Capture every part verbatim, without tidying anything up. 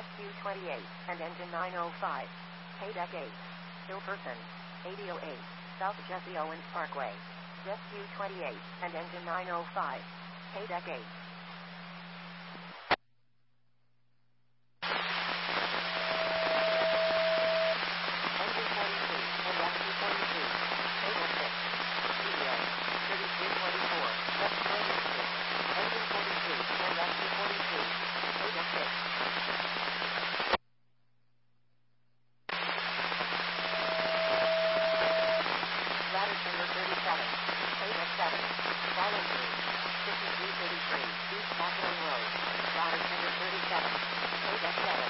Rescue twenty-eight, and engine nine oh five. Paydeck eight. Ilperson, eighty oh eight, South Jesse Owens Parkway. Rescue twenty-eight, and engine nine oh five. Paydeck eight. Engine forty-two, and Rescue forty-two. Paydeck six. C D A, thirty-three twenty-four, West William Street. Engine forty-two, and Rescue forty-two. Paydeck six. Ladder Timber thirty-seven. Paydeck seven. Silent three. fifty-three thirty-three, East Backlund Road. Ladder Timber thirty-seven. Paydeck seven.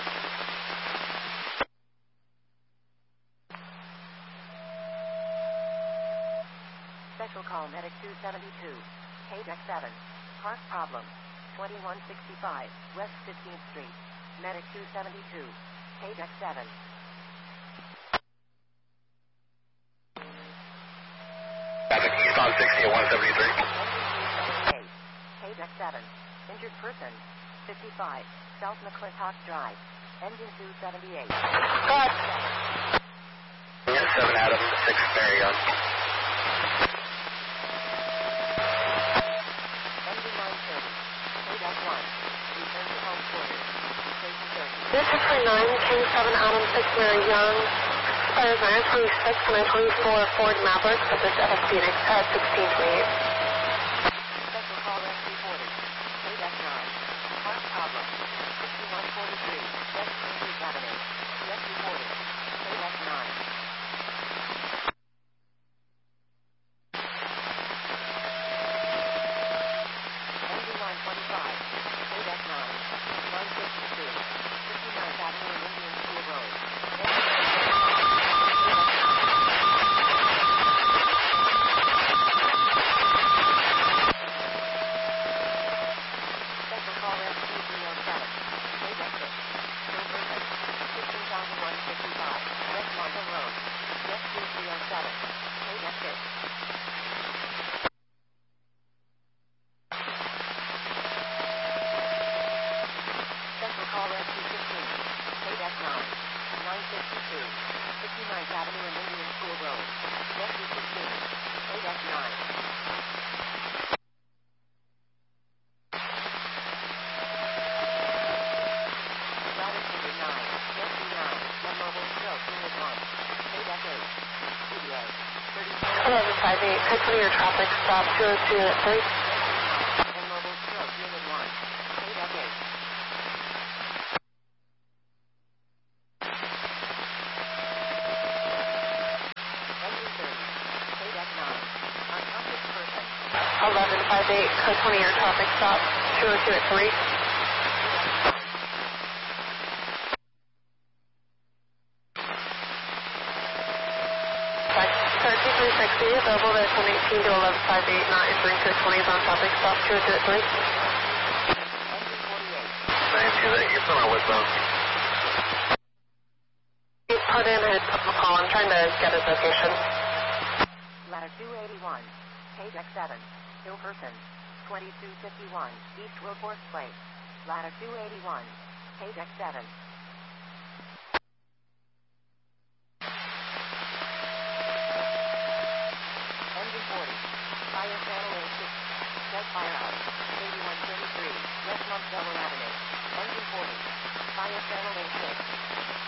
Special call Medic two seventy-two. Paydeck seven. Park problem. twenty-one sixty-five, West fifteenth Street. Medic two seventy-two. Paydeck seven. Traffic east on sixty at one seventy-three. Paydeck seven. Injured person. fifty-five, South McClintock Drive. Engine two seventy-eight. Cut. seven Adam, six Marion. Engine nine thirty. Paydeck one. Return to home quarters. Station thirty. This is for nine King seven Adam six Mary Young. Fires nine twenty-six and nine twenty-four Ford Maverick at this F Phoenix at sixteen twenty-eight. Special call rescue quarters. Paydeck nine. Park problem. sixty-one forty-three, West Cambridge Avenue. Rescue quarters. Paydeck nine. Engine nine twenty-five. Paydeck nine. one fifty-two. fifty-ninth Avenue and Indian School Road. Special call rescue three oh seven. Paydeck six. Ilperson, fifteen thousand one hundred fifty-five, West Marble Road. Rescue three oh seven. Paydeck six. Special call rescue fifteen. Paydeck nine. nine fifty-two. fifty-ninth Avenue and Indian School Road. Rescue fifteen. Paydeck nine. Ladder Timber nine. Rescue nine. One Mobile Stroke Unit one. Paydeck eight. C D A. thirty-four. eleven five eight, could clear traffic stop two oh two at three. One Mobile Stroke Unit one. Paydeck eight. Engine thirty. Paydeck nine. Unconscious person. eleven five eight, could twenty air traffic stop two oh two at three. thirty-three sixty, available to ten eighteen to eleven five eight, not entering code twenty is on traffic stop two oh two at three. Engine forty-eight. Nancy, that you're still on westbound. He's put in his call, I'm trying to get his location. Ladder two eighty-one. Paydeck seven. Ilperson, twenty-two fifty-one, East Wilforth Place. Ladder two eighty-one. Paydeck seven. Engine forty. Fire channel A six. Dead firehouse. eighty-one thirty-three, West Montgomery Avenue. Engine forty. Fire channel A six.